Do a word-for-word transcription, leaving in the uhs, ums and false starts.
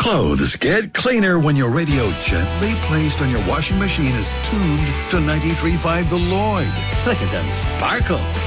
Clothes get cleaner when your radio gently placed on your washing machine is tuned to ninety-three point five The Lloyd. Look at them sparkle.